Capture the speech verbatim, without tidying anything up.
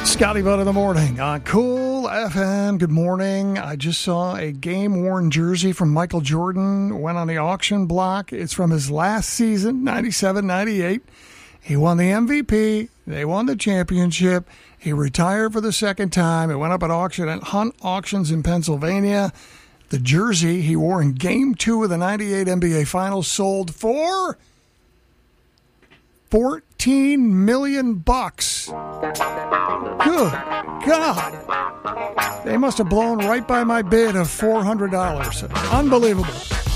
Scotty Bud in the morning on Cool F M. Good morning. I just saw a game-worn jersey from Michael Jordan. Went on the auction block. It's from his last season, ninety-seven ninety-eight. He won the M V P. They won the championship. He retired for the second time. It went up at auction at Hunt Auctions in Pennsylvania. The jersey he wore in Game two of the ninety-eight N B A Finals sold for fourteen million bucks. Good God. They must have blown right by my bid of four hundred dollars. Unbelievable.